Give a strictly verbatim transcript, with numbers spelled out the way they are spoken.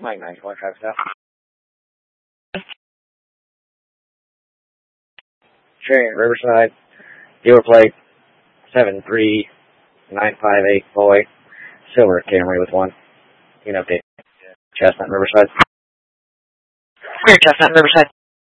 Mike ninety-four, traffic stop. Train, Riverside, dealer plate, seven three nine five eight boy, silver Camry with one. You can update. Chestnut, Riverside. Clear Chestnut, Riverside.